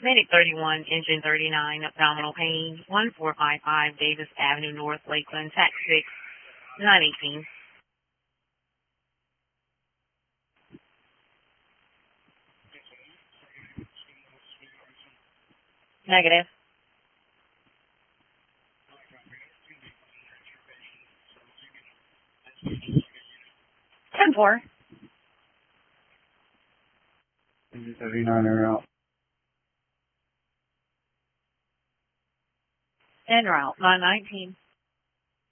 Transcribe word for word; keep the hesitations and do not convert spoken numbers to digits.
Medic thirty-one, engine thirty-nine, abdominal pain, one four five five Davis Avenue North, Lakeland, tax six, nine eighteen. Negative. ten four. thirty-nine are out. En route, nine nineteen.